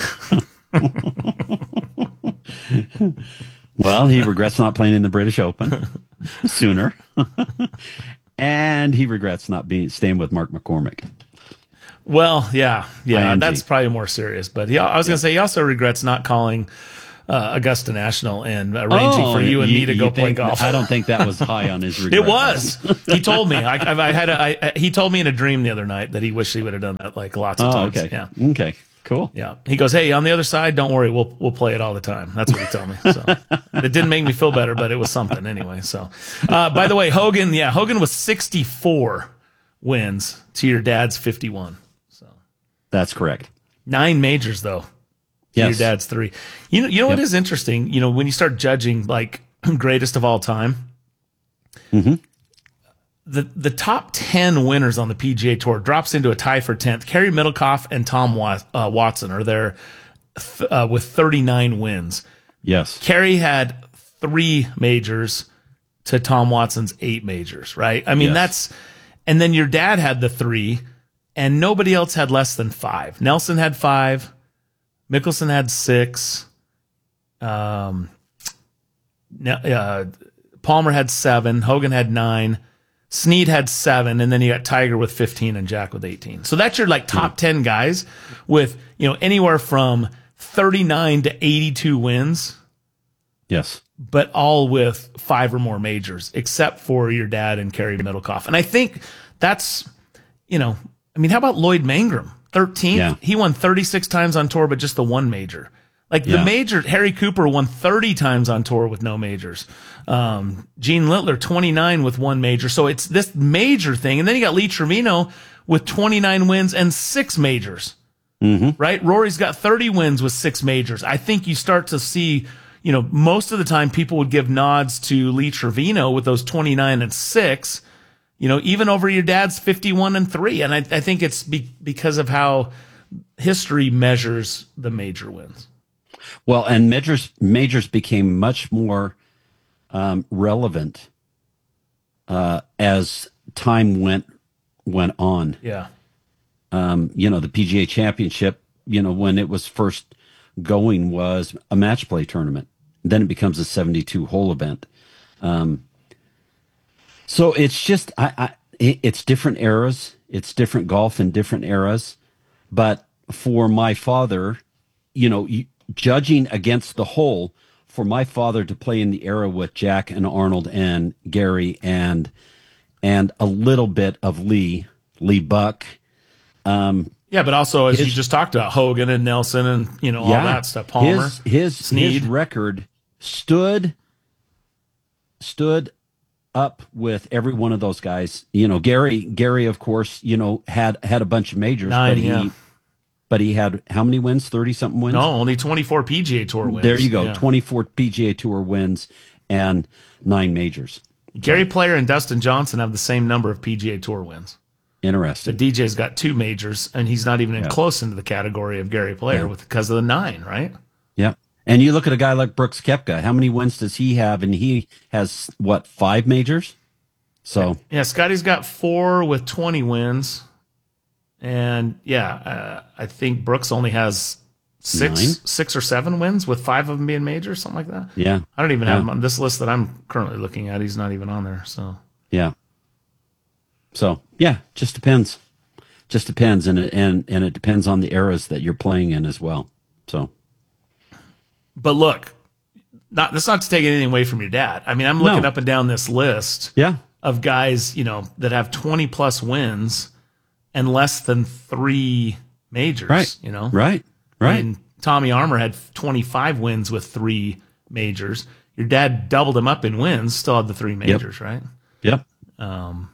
Well, he regrets not playing in the British Open sooner. And he regrets not being staying with Mark McCormick. Well, yeah, yeah, I M G. that's probably more serious. But he, I was going to say he also regrets not calling uh, Augusta National and arranging Oh, for you and you- me to you go play think- golf. I don't think that was high on his regret It was. He told me. I, I, I had. A, I, he told me in a dream the other night that he wished he would have done that like lots of Oh, times. okay. Yeah. Okay. Cool. Yeah. He goes, "Hey, on the other side, don't worry. We'll we'll play it all the time." That's what he told me. So it didn't make me feel better, but it was something anyway. So, uh, by the way, Hogan. Yeah, Hogan was sixty-four wins to your dad's fifty-one. That's correct. Nine majors though. Yes. Your dad's three. You know, you know what Yep. is interesting? You know, when you start judging like greatest of all time, Mm-hmm. the the top ten winners on the P G A Tour drops into a tie for tenth. Kerry Middlecoff and Tom Wa- uh, Watson are there th- uh, with thirty-nine wins. Yes. Kerry had three majors to Tom Watson's eight majors, right? I mean, Yes. that's, and then your dad had the three, and nobody else had less than five. Nelson had five. Mickelson had six. Um, ne- uh, Palmer had seven. Hogan had nine. Snead had seven, and then you got Tiger with fifteen and Jack with eighteen. So that's your like top ten guys with, you know, anywhere from thirty-nine to eighty-two wins, Yes. but all with five or more majors, except for your dad and Kerry Middlecoff. And I think that's, you know, I mean, how about Lloyd Mangrum? thirteenth. Yeah. He won thirty-six times on tour, but just the one major. Like the Yeah. major, Harry Cooper won thirty times on tour with no majors. Um, Gene Littler, twenty-nine with one major. So it's this major thing. And then you got Lee Trevino with twenty-nine wins and six majors, Mm-hmm. right? Rory's got thirty wins with six majors. I think you start to see, you know, most of the time people would give nods to Lee Trevino with those twenty-nine and six, you know, even over your dad's fifty-one and three. And I, I think it's be, because of how history measures the major wins. Well, and majors majors became much more um, relevant uh, as time went went on. Yeah. Um, you know, the P G A Championship, you know, when it was first going, was a match play tournament. Then it becomes a seventy-two hole event. Um, so it's just, I, I, it, it's different eras. It's different golf in different eras. But for my father, you know, you, judging against the whole, for my father to play in the era with Jack and Arnold and Gary and and a little bit of Lee, Lee Buck. Um, Yeah, but also as his- you just talked about, Hogan and Nelson and, you know, all yeah, that stuff. Palmer, his his, Snead. his record stood stood up with every one of those guys. You know, Gary Gary, of course, you know, had had a bunch of majors, Nine, but he yeah. but he had how many wins? Thirty something wins. No, only twenty-four P G A Tour wins. There you go. Yeah. twenty-four P G A Tour wins and nine majors. Gary Player and Dustin Johnson have the same number of P G A Tour wins. The Interesting. D J's got two majors, and he's not even in Yeah. close into the category of Gary Player Yeah. with because of the nine, right? Yeah. And you look at a guy like Brooks Koepka. How many wins does he have? And he has, what, five majors? So, Yeah, Scotty's got four with twenty wins, and yeah, uh, I think Brooks only has six, Nine? six or seven wins with five of them being majors, something like that. yeah. I don't even Yeah. have him on this list that I'm currently looking at. He's not even on there. So Yeah. So, yeah, just depends. Just depends. And it, and, and it depends on the eras that you're playing in as well. So, But look, not that's not to take anything away from your dad. I mean, I'm looking No. up and down this list yeah. of guys, you know, that have twenty plus wins and less than three majors. Right. You know, Right. Right. And Tommy Armour had twenty-five wins with three majors. Your dad doubled him up in wins, still had the three majors, right? Yep. Um,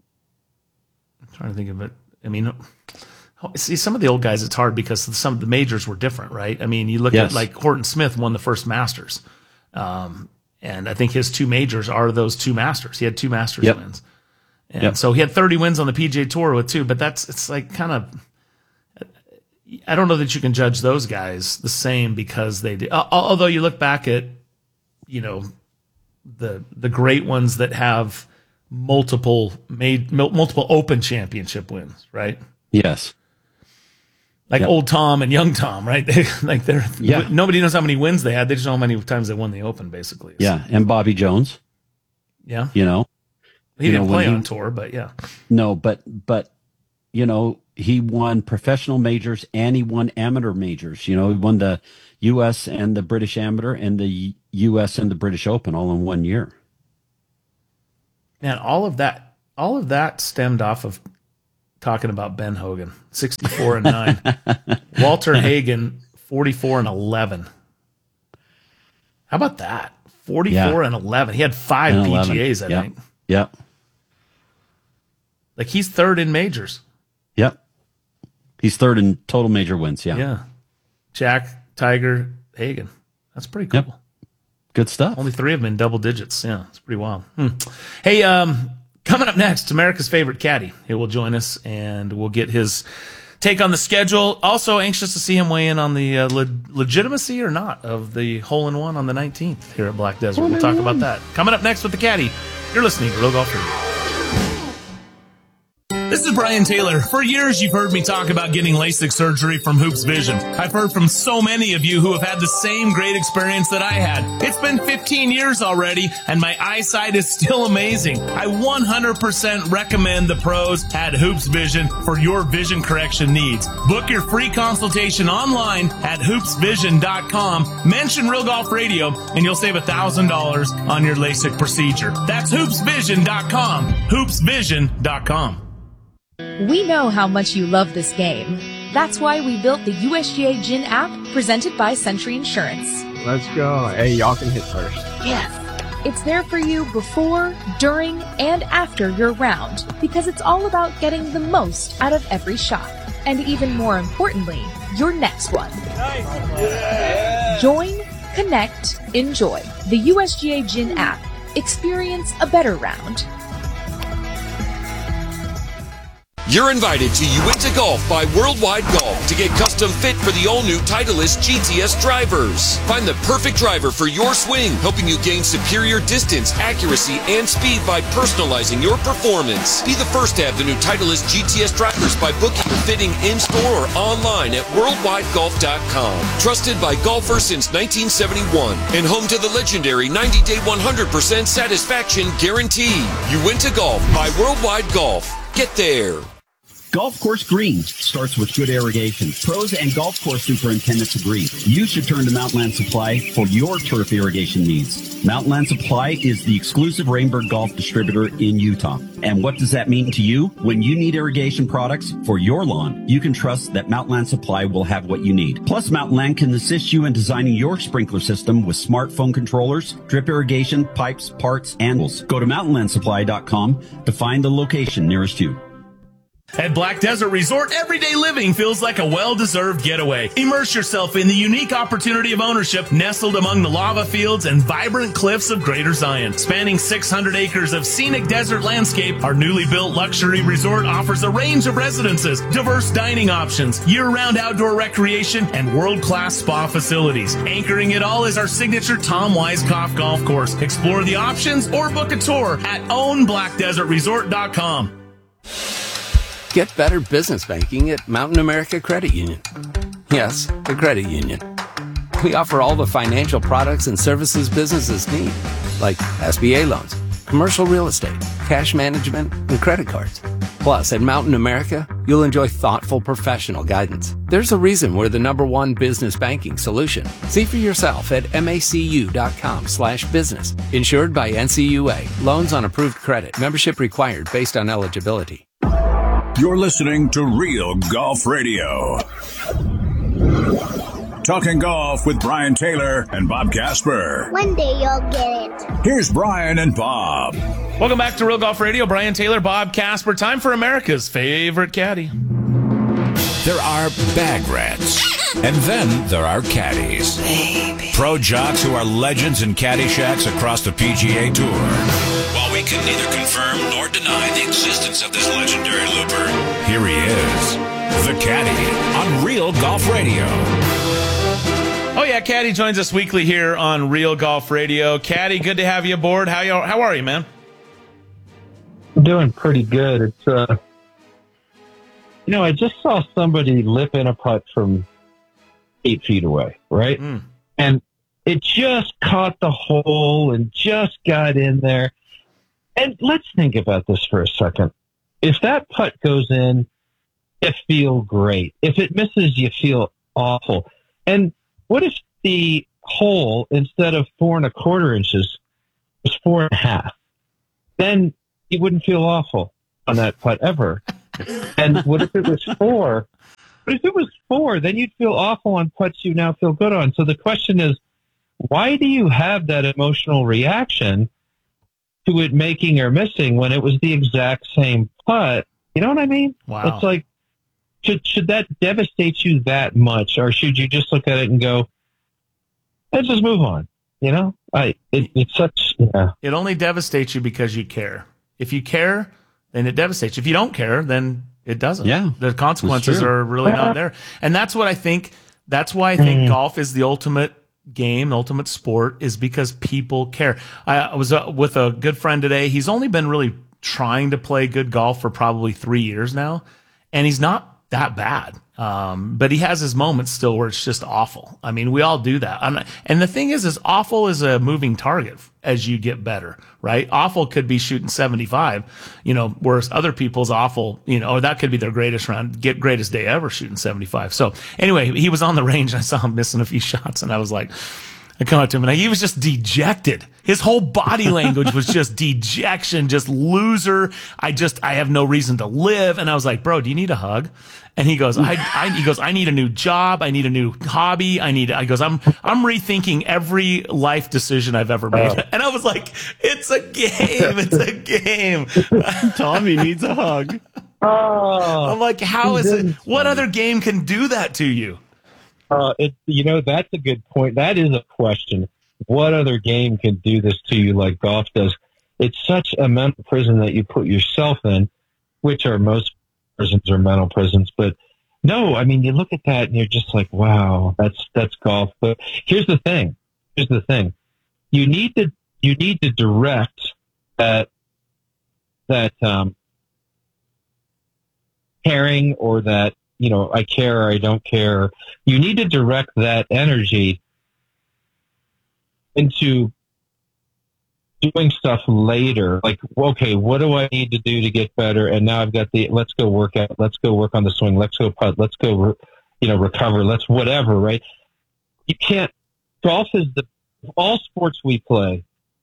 I'm trying to think of it. I mean, see, some of the old guys, it's hard because some of the majors were different, right? I mean, you look Yes. at like Horton Smith won the first Masters. Um, and I think his two majors are those two Masters. He had two Masters Yep. wins. And Yep. so he had thirty wins on the P G A Tour with two, but that's, it's like kind of, I don't know that you can judge those guys the same because they did. al- Although you look back at, you know, the the great ones that have multiple made multiple Open Championship wins, right? Yes. Like yep. old Tom and young Tom, right? They, like they're yeah. nobody knows how many wins they had. They just know how many times they won the Open, basically. Yeah, and Bobby Jones. Yeah, you know, he you didn't know, play he, on tour, but yeah. No, but but you know, he won professional majors and he won amateur majors. You know, he won the U S and the British Amateur and the U S and the British Open all in one year. Man, all of that, all of that stemmed off of talking about Ben Hogan, sixty-four and nine. Walter Hagen, forty-four and eleven. How about that? forty-four yeah. and eleven. He had five and P G As, I yep. think. Yep. Like he's third in majors. Yep. He's third in total major wins. Yeah. Yeah. Jack, Tiger, Hagen. That's pretty cool. Yep. Good stuff. Only three of them in double digits. Yeah. It's pretty wild. Hmm. Hey, um, coming up next, America's favorite caddy. He will join us, and we'll get his take on the schedule. Also anxious to see him weigh in on the uh, le- legitimacy or not of the hole-in-one on the nineteenth here at Black Desert. We'll talk about that. Coming up next with the caddy, you're listening to Real Golf Radio. This is Brian Taylor. For years, you've heard me talk about getting LASIK surgery from Hoops Vision. I've heard from so many of you who have had the same great experience that I had. It's been fifteen years already, and my eyesight is still amazing. I one hundred percent recommend the pros at Hoops Vision for your vision correction needs. Book your free consultation online at hoops vision dot com. Mention Real Golf Radio, and you'll save one thousand dollars on your LASIK procedure. That's hoops vision dot com. hoops vision dot com. We know how much you love this game. That's why we built the U S G A Gin app presented by Century Insurance. Let's go. Hey, y'all can hit first. Yes. It's there for you before, during, and after your round because it's all about getting the most out of every shot. And even more importantly, your next one. Nice. Yeah. Join, connect, enjoy. The U S G A Gin app. Experience a better round. You're invited to Uinta Golf by Worldwide Golf to get custom fit for the all-new Titleist G T S drivers. Find the perfect driver for your swing, helping you gain superior distance, accuracy, and speed by personalizing your performance. Be the first to have the new Titleist G T S drivers by booking your fitting in-store or online at worldwide golf dot com. Trusted by golfers since nineteen seventy-one and home to the legendary ninety-day one hundred percent satisfaction guarantee. Uinta Golf by Worldwide Golf. Get there. Golf course greens starts with good irrigation. Pros and golf course superintendents agree. You should turn to Mountainland Supply for your turf irrigation needs. Mountainland Supply is the exclusive Rainbird Golf distributor in Utah. And what does that mean to you? When you need irrigation products for your lawn, you can trust that Mountainland Supply will have what you need. Plus, Mountainland can assist you in designing your sprinkler system with smartphone controllers, drip irrigation, pipes, parts, and tools. Go to mountainland supply dot com to find the location nearest you. At Black Desert Resort, everyday living feels like a well-deserved getaway. Immerse yourself in the unique opportunity of ownership nestled among the lava fields and vibrant cliffs of Greater Zion. Spanning six hundred acres of scenic desert landscape, our newly built luxury resort offers a range of residences, diverse dining options, year-round outdoor recreation, and world-class spa facilities. Anchoring it all is our signature Tom Weiskopf golf course. Explore the options or book a tour at own black desert resort dot com. Get better business banking at Mountain America Credit Union. Yes, the credit union. We offer all the financial products and services businesses need, like S B A loans, commercial real estate, cash management, and credit cards. Plus, at Mountain America, you'll enjoy thoughtful professional guidance. There's a reason we're the number one business banking solution. See for yourself at macu dot com slash business. Insured by N C U A. Loans on approved credit. Membership required based on eligibility. You're listening to Real Golf Radio. Talking golf with Brian Taylor and Bob Casper. One day you'll get it. Here's Brian and Bob. Welcome back to Real Golf Radio. Brian Taylor, Bob Casper. Time for America's favorite caddy. There are bag rats, and then there are caddies. Baby. Pro jocks who are legends in caddy shacks across the P G A Tour. While we can neither confirm nor deny the existence of this legendary looper, here he is, the caddy on Real Golf Radio. Oh yeah, Caddy joins us weekly here on Real Golf Radio. Caddy, good to have you aboard. How you, how are you, man? doing pretty good. It's uh, you know, I just saw somebody lip in a putt from eight feet away, right? Mm. And it just caught the hole and just got in there. And let's think about this for a second. If that putt goes in, you feel great. If it misses, you feel awful. And what if the hole, instead of four and a quarter inches, was four and a half? Then you wouldn't feel awful on that putt ever. And what if it was four? But if it was four, then you'd feel awful on putts you now feel good on. So the question is, why do you have that emotional reaction to it making or missing when it was the exact same putt? You know what I mean? Wow. It's like, should, should that devastate you that much? Or should you just look at it and go, let's just move on? You know, I it, it's such, yeah. It only devastates you because you care. If you care, then it devastates you. If you don't care, then it doesn't. Yeah, the consequences are really not there. And that's what I think, that's why I think mm. golf is the ultimate game, the ultimate sport, is because people care. I, I was uh, with a good friend today. He's only been really trying to play good golf for probably three years now, and he's not that bad. Um, but he has his moments still where it's just awful. I mean, we all do that. I'm not, and the thing is, is awful is a moving target as you get better, right? Awful could be shooting seventy-five, you know, whereas other people's awful, you know, or that could be their greatest round, get greatest day ever shooting seventy-five. So anyway, he was on the range and I saw him missing a few shots and I was like, I come up to him and he was just dejected. His whole body language was just dejection, just loser. I just, I have no reason to live. And I was like, bro, do you need a hug? And he goes, I, I, he goes, I need a new job. I need a new hobby. I need, I goes, I'm, I'm rethinking every life decision I've ever made. Oh. And I was like, it's a game. It's a game. Tommy needs a hug. Oh, I'm like, how is it? What other game can do that to you? Uh, it, you know, that's a good point. That is a question. What other game can do this to you like golf does? It's such a mental prison that you put yourself in, which are most prisons are mental prisons. But no, I mean, you look at that and you're just like, wow, that's, that's golf. But here's the thing. Here's the thing. You need to, you need to direct that, that, um, caring or that, you know, I care or I don't care. You need to direct that energy into doing stuff later. Like, okay, what do I need to do to get better? And now I've got the, let's go work out. Let's go work on the swing. Let's go putt. Let's go, you know, recover. Let's whatever, right? You can't, golf is the, all sports we play.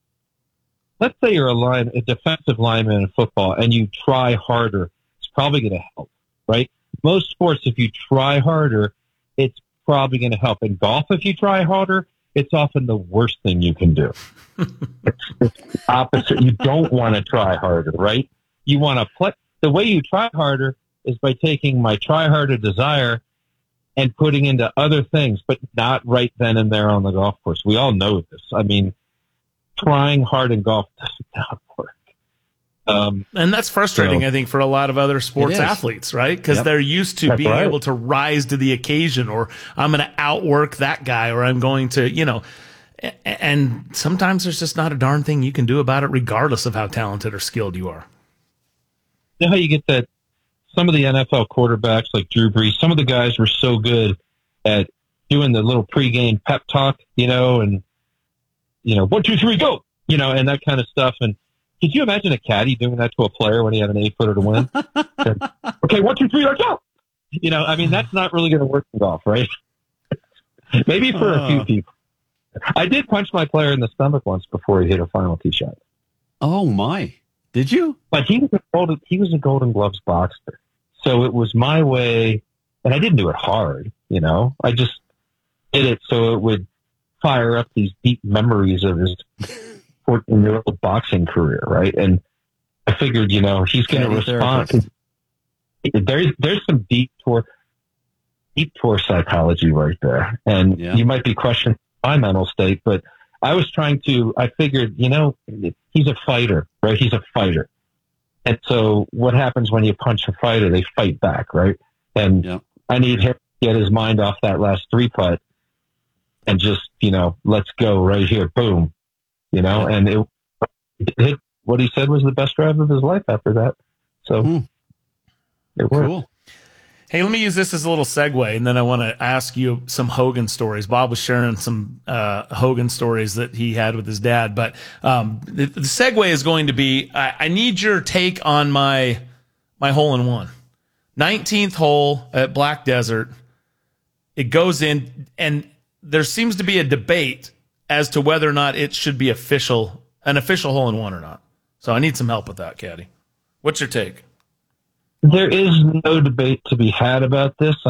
Let's say you're a line, a defensive lineman in football and you try harder. It's probably going to help, right? Most sports, if you try harder, it's probably going to help. In golf, if you try harder, it's often the worst thing you can do. it's, it's the opposite. You don't want to try harder, right? You want to play. The way you try harder is by taking my try harder desire and putting into other things, but not right then and there on the golf course. We all know this. I mean, trying hard in golf does not work. Um, and that's frustrating, so, I think, for a lot of other sports athletes, right? Because yep. they're used to that's being right. able to rise to the occasion, or I'm going to outwork that guy, or I'm going to, you know, and sometimes there's just not a darn thing you can do about it, regardless of how talented or skilled you are. You know how you get that? Some of the N F L quarterbacks, like Drew Brees, some of the guys were so good at doing the little pregame pep talk, you know, and, you know, one, two, three, go, you know, and that kind of stuff. And could you imagine a caddy doing that to a player when he had an eight-footer to win? And, okay, one, two, three, let's go. You know, I mean, that's not really going to work in golf, right? Maybe for uh, a few people. I did punch my player in the stomach once before he hit a final tee shot. Oh, my. Did you? But he was a golden, he was a Golden Gloves boxer. So it was my way, and I didn't do it hard, you know. I just did it so it would fire up these deep memories of his fourteen-year-old boxing career, right? And I figured, you know, he's going to respond. There's there's some deep tour, deep tour psychology right there, and yeah. you might be questioning my mental state, but I was trying to. I figured, you know, he's a fighter, right? He's a fighter, and so what happens when you punch a fighter? They fight back, right? And yeah. I need him to get his mind off that last three putt and just, you know, let's go right here, boom. You know, and it, it hit what he said was the best drive of his life after that. So hmm. it worked. Cool. Hey, let me use this as a little segue, and then I want to ask you some Hogan stories. Bob was sharing some uh, Hogan stories that he had with his dad, but um, the, the segue is going to be, I, I need your take on my my hole-in-one. nineteenth hole at Black Desert. It goes in, and there seems to be a debate as to whether or not it should be official, an official hole-in-one or not. So I need some help with that, Caddy. What's your take? There is no debate to be had about this.